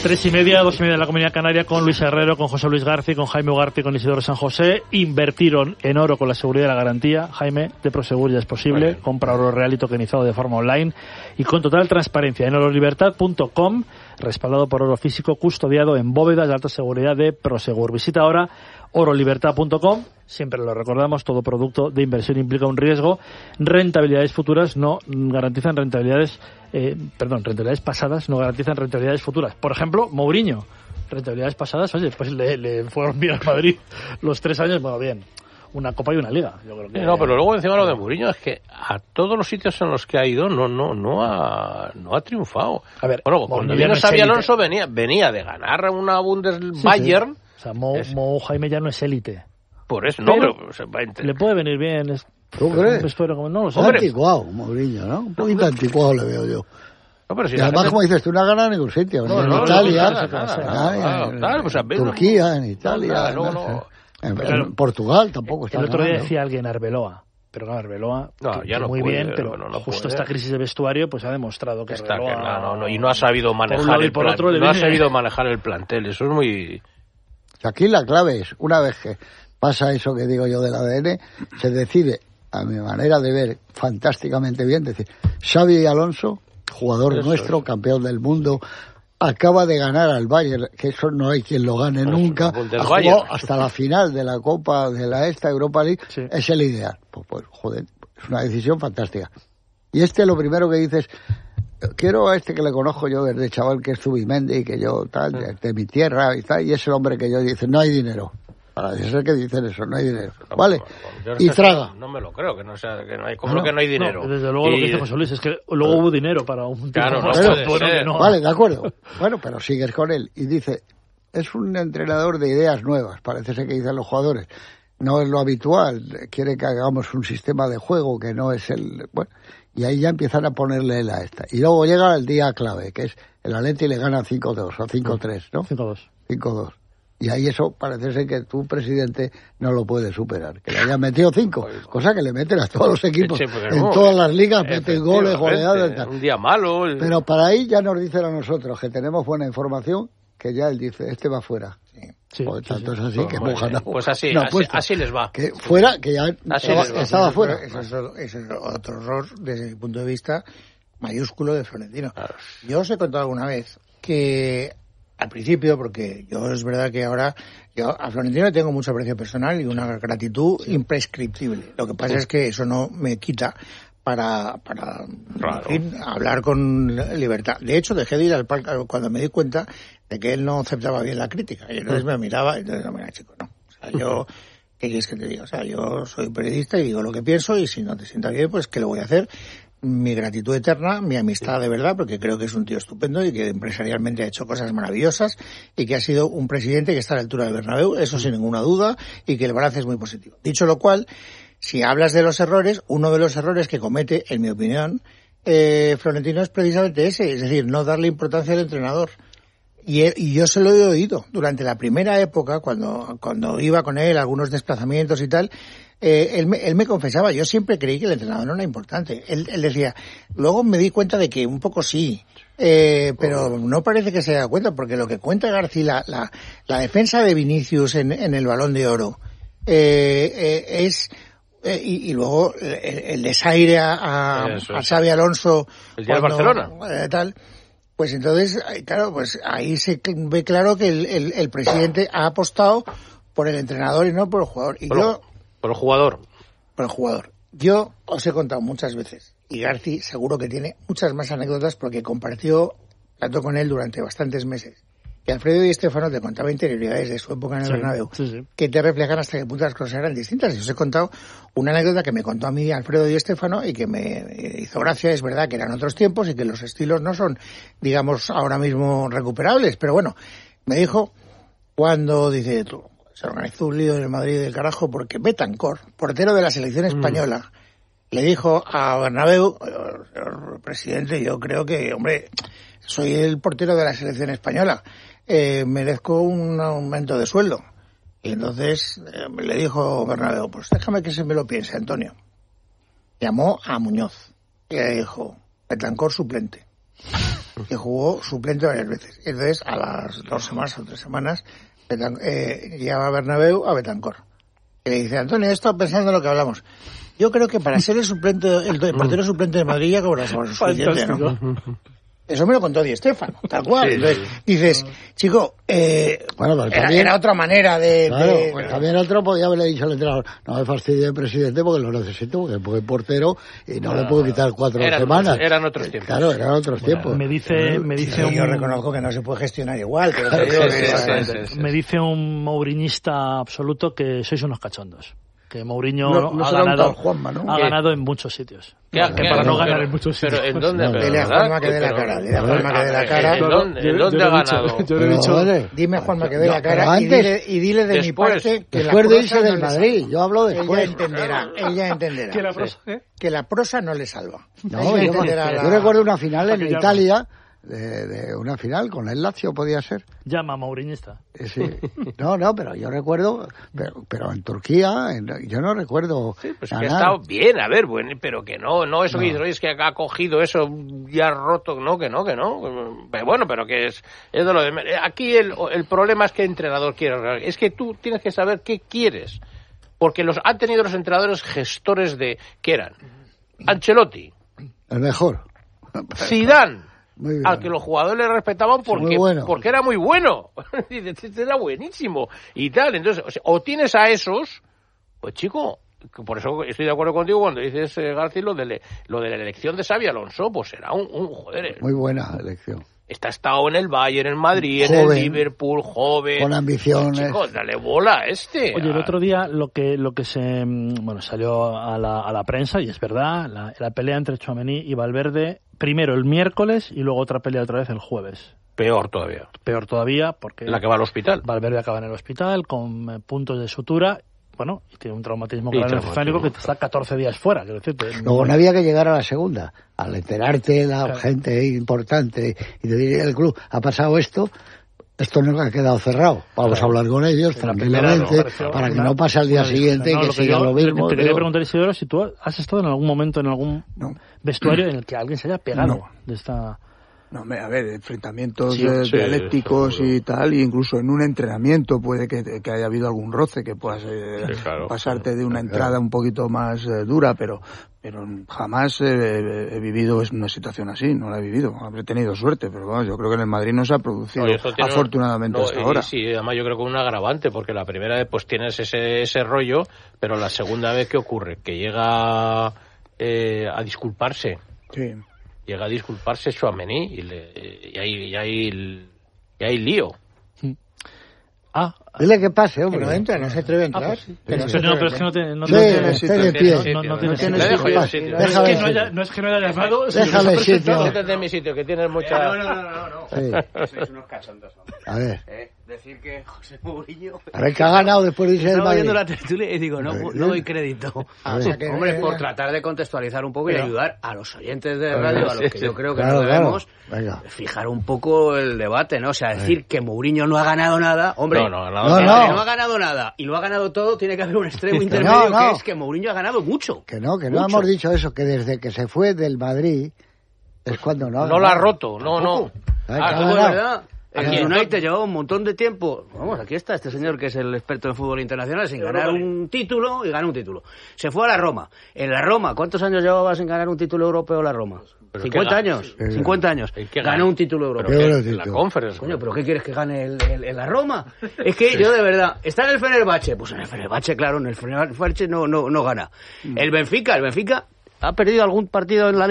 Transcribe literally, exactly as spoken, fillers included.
Tres y media, dos y media de la Comunidad Canaria, con Luis Herrero, con José Luis García, con Jaime Ugarte, con Isidoro San José. Invertieron en oro con la seguridad y la garantía. Jaime, de Prosegur ya es posible. Compra oro real y tokenizado de forma online y con total transparencia en orolibertad punto com, respaldado por oro físico custodiado en bóvedas de alta seguridad de Prosegur. Visita ahora orolibertad punto com. Siempre lo recordamos, todo producto de inversión implica un riesgo. Rentabilidades futuras no garantizan rentabilidades, eh, perdón, rentabilidades pasadas no garantizan rentabilidades futuras. Por ejemplo, Mourinho, rentabilidades pasadas, oye, pues le, le fueron bien al Madrid los tres años, bueno, bien, una Copa y una Liga. Yo creo que... No, pero luego encima lo de Mourinho es que a todos los sitios en los que ha ido no no no ha no ha triunfado. A ver, bueno, cuando vino Xabi Alonso venía venía de ganar una Bundes sí, Bayern. Sí. O sea, Mo, es... Mo Jaime ya no es élite. Por eso, no, pero, pero o sea, le puede venir bien. Es, ¿Tú crees? Espero, no lo sé. Hombre, anticuado, Mourinho, ¿no? Un poquito no, anticuado le veo yo. No, pero si y además, gente... como dices tú, no ha ganado en ningún sitio. No, en no, Italia, no, nada, nada, nada, en, claro, pues, en Turquía, en Italia, no, no, no, en, claro, en Portugal tampoco está El otro ganando. día decía alguien Arbeloa. Pero claro, Arbeloa, no, que, ya no muy puede, bien, pero no, no justo puede. esta crisis de vestuario pues ha demostrado que está Arbeloa... Que no, no, no, y no ha sabido manejar el plan, no viene... ha sabido manejar el plantel, eso es muy... Aquí la clave es, una vez que pasa eso que digo yo del A D N, se decide, a mi manera de ver, fantásticamente bien, decir, Xabi Alonso, jugador eso nuestro, es. campeón del mundo, acaba de ganar al Bayern, que eso no hay quien lo gane pues nunca, ha jugado hasta la final de la Copa de la esta Europa League, sí. Es el ideal. Pues, pues joder, es una decisión fantástica. Y este lo primero que dices, quiero a este que le conozco yo desde chaval, que es Zubimendi, que yo tal, de, de mi tierra y tal, y es el hombre que yo dice, no hay dinero. Para ser que dicen eso, no hay dinero. No, ¿vale? No, no, y traga. No me lo creo, que no sea, que no hay, como no, que no hay dinero. No, desde luego y... lo que dice José Luis es que luego hubo dinero para un claro, no pero, puede ser. No. Vale, de acuerdo. Bueno, pero sigues con él y dice, es un entrenador de ideas nuevas, parece ser que dicen los jugadores. No es lo habitual, quiere que hagamos un sistema de juego que no es el... Bueno, y ahí ya empiezan a ponerle la esta. Y luego llega el día clave, que es el Atleti le gana cinco dos o cinco tres, ¿no? cinco dos. cinco dos. Y ahí eso parece ser que tu presidente no lo puede superar, que le haya metido cinco, cosa que le meten a todos los equipos, sí, en no, todas las ligas, meten goles, goleadas, tal. Un día malo. El... Pero para ahí ya nos dicen a nosotros que tenemos buena información, que ya él dice, este va fuera. Sí. Sí, Por sí, tanto sí. es así, pues, que pues, hemos ganado. Pues así, no, así, así les va. Que fuera, que ya estaba, estaba fuera. Eso es, eso es otro error desde mi punto de vista mayúsculo de Florentino. Claro. Yo os he contado alguna vez que al principio, porque yo es verdad que ahora yo a Florentino tengo mucho aprecio personal y una gratitud sí. imprescriptible. Lo que pasa sí. es que eso no me quita para, para claro. en fin, hablar con libertad. De hecho, dejé de ir al parque cuando me di cuenta de que él no aceptaba bien la crítica. Y entonces me miraba y entonces, no, mira, chico, no. O sea, yo, ¿qué quieres que te diga? O sea, yo soy periodista y digo lo que pienso y si no te sienta bien, pues ¿qué lo voy a hacer? Mi gratitud eterna, mi amistad de verdad, porque creo que es un tío estupendo y que empresarialmente ha hecho cosas maravillosas y que ha sido un presidente que está a la altura del Bernabéu, eso sin ninguna duda, y que el balance es muy positivo. Dicho lo cual, si hablas de los errores, uno de los errores que comete, en mi opinión, eh, Florentino es precisamente ese, es decir, no darle importancia al entrenador. Y, él, y yo se lo he oído durante la primera época, cuando, cuando iba con él, algunos desplazamientos y tal, eh, él, me, él me confesaba, yo siempre creí que el entrenador no era importante. Él, él decía, luego me di cuenta de que un poco sí, eh, pero no parece que se dé cuenta, porque lo que cuenta García, la, la, la defensa de Vinicius en, en el Balón de Oro, eh, eh, es... Eh, y, y luego el, el desaire a, a, a Xabi Alonso el día de Barcelona eh, tal, pues entonces claro, pues ahí se ve claro que el, el, el presidente ha apostado por el entrenador y no por el jugador. Y por, yo por el jugador por el jugador yo os he contado muchas veces y Garci seguro que tiene muchas más anécdotas porque compartió tanto con él durante bastantes meses. Y Alfredo Di Stéfano te contaba interioridades de su época en el sí, Bernabéu sí, sí. que te reflejan hasta qué punto las cosas eran distintas. Y os he contado una anécdota que me contó a mí Alfredo Di Stéfano y que me hizo gracia. Es verdad que eran otros tiempos y que los estilos no son, digamos, ahora mismo recuperables. Pero bueno, me dijo cuando, dice, tú, se organizó un lío en el Madrid del carajo porque Betancourt, portero de la selección española, mm. le dijo a Bernabéu, señor presidente, yo creo que, hombre, soy el portero de la selección española. Eh, merezco un aumento de sueldo. Y entonces eh, le dijo Bernabéu, pues déjame que se me lo piense, Antonio. Llamó a Muñoz y le dijo, Betancourt suplente. que jugó suplente varias veces. Entonces, a las dos semanas o tres semanas, Betan- eh, llegaba a Bernabéu a Betancor. Y le dice, Antonio, he estado pensando en lo que hablamos. Yo creo que para ser el suplente, el, el portero suplente de Madrid ya cobras suficiente, ¿no? Eso me lo contó Di Stéfano, tal cual. Sí, Entonces, sí. dices, chico, eh, Bueno, pero era, también- era otra manera de... Claro, de- pues también otro podía haberle dicho al entrenador, no me fastidie, presidente, porque lo necesito, porque porque es portero y no, No, le puedo quitar cuatro eran semanas. otros- eran otros tiempos. Claro, eran otros tiempos. Me dice, me dice Sí, un, yo reconozco que no se puede gestionar igual, pero te digo Sí, que- sí, sí, sí, sí. me dice un mouriñista absoluto que sois unos cachondos. Que Mourinho No- no ha será un ganado, tal Juanma, ¿no? ha ¿Qué? ganado en muchos sitios. ¿Qué- que qué- para no pero- ganar en muchos pero sitios. ¿en dónde? No, Pero, dile a ¿verdad? Juanma que dé la Pero- cara, dile a Juanma que dé la cara. ¿En dónde, Yo- en yo dónde le ha he dicho- ganado? yo le he No, dicho- vale. Dime, Juanma, que dé No, la pero cara y antes- dile, y dile de mi después- parte que Después la de prosa irse no del le Madrid, salva. yo hablo Ella después. entenderá, ella entenderá. ¿Que la prosa, eh? Que la prosa no le salva. No, Ella yo, entenderá yo la- recuerdo una final en ¿Para qué llama? Italia, de, de una final con el Lazio, podía ser. Llama Mourinista. Eh, Sí. No, no, pero yo recuerdo, pero, pero en Turquía, en- yo no recuerdo Sí, pues que ha ganar. estado bien, a ver, bueno, pero que no, no eso No. que dices, oye, es que ha cogido eso ya roto, no, que no, que no. Pero bueno, pero que es, es de lo de... Aquí el, el problema es que el entrenador quiere, es que tú tienes que saber qué quieres, porque los han tenido los entrenadores gestores de, ¿qué eran? Ancelotti, El mejor. Zidane, Muy bien. al que los jugadores le respetaban porque, Muy bueno. porque era muy bueno. Dices, este era buenísimo y tal. Entonces, o, sea, o tienes a esos, pues chico, que por eso estoy de acuerdo contigo cuando dices, eh, García, lo de, le- lo de la elección de Xabi Alonso, pues será un, un joder. Muy buena elección. Está estado en el Bayern, en Madrid, en Joven. el Liverpool, joven. Con ambiciones. Chicos, dale bola a este. Oye, el otro día lo que lo que se mm, bueno salió a la, a la prensa, y es verdad, la, la pelea entre Tchouaméni y Valverde, primero el miércoles y luego otra pelea otra vez el jueves. Peor todavía. Peor todavía porque La que va al hospital. Valverde acaba en el hospital con eh, puntos de sutura, bueno, y tiene un traumatismo Y craneoencefálico que traumatismo. está catorce días fuera, quiero decirte. Luego no había que llegar a la segunda. Al enterarte la Claro. gente importante y de ir al club, ha pasado esto, esto no ha quedado cerrado. Vamos a hablar con ellos tranquilamente Primera, no, para que una- no pase al día una siguiente y discusión. No, que lo que siga yo lo mismo. Te quería digo. preguntar, Isidoro, si tú has estado en algún momento en algún No. vestuario en el que alguien se haya pegado No. de esta... No, hombre, a ver, enfrentamientos Sí, eh, sí, dialécticos seguro. y tal, e incluso en un entrenamiento puede que, que haya habido algún roce, que puedas eh, Sí, claro. pasarte de una entrada un poquito más eh, dura, pero pero jamás eh, he vivido una situación así, no la he vivido. Habré tenido suerte, pero bueno, yo creo que en el Madrid no se ha producido Oye, eso tiene- afortunadamente no, hasta y ahora. Sí, además yo creo que un agravante, porque la primera vez pues tienes ese, ese rollo, pero la segunda vez, ¿qué ocurre? Que llega eh, a disculparse. Sí. Llega a disculparse Tchouaméni y, le, y, hay, y, hay, y hay lío. Ah, Dile que pase, Que hombre. no entra, no se atreve a entrar. sí. Que no Pero se no, atreve pero a es que no te, no Sí, te- esté de Tiene pie. sitio, no- no tiene tienes sitio. sitio. Le dejo yo el Déjale sitio. No es, Déjale que no, sitio. haya, no es que no haya llamado, sino que Déjale se ha presentado. sitio. Siéntate en mi sitio, que tienes mucha... No, no, no, no, no. Sí. Sois unos cachondos, hombre. A ver, Eh, decir que José Mourinho... a ver que ha ganado después de irse del Estaba Madrid. viendo la tertulia y digo, no, no doy crédito. A O sea ver. que- Hombre, por tratar de contextualizar un poco y ayudar a los oyentes de radio, a los que yo creo que Claro, no claro. debemos, Venga. fijar un poco el debate, ¿no? O sea, decir que Mourinho no ha ganado nada, hombre, No, no, ha ganado No, entre no. no ha ganado nada y lo ha ganado todo, tiene que haber un extremo intermedio no. que es que Mourinho ha ganado mucho. Que no, que no Mucho. hemos dicho eso, que desde que se fue del Madrid es cuando no ha No la ha ganado. roto, no, no. Ay, Ah, que ha ¿Cómo es ganado. verdad? Aquí El está. United llevaba un montón de tiempo. Vamos, aquí está este señor que es el experto en fútbol internacional sin ganar un título y ganó un título. Se fue a la Roma. En la Roma, ¿cuántos años llevaba sin ganar un título europeo la Roma? ¿Pero cincuenta qué años. gana? cincuenta años. ¿Y qué Ganó gana? un título Pero europeo. Qué que- bonito. la conference. Coño, ¿pero qué quieres que gane el, el- el- la Roma? Es que yo de verdad, está en el Fenerbahce, pues en el Fenerbahce, claro, en el Fenerbahce no, no, no gana. El Benfica, el Benfica ha perdido algún partido en la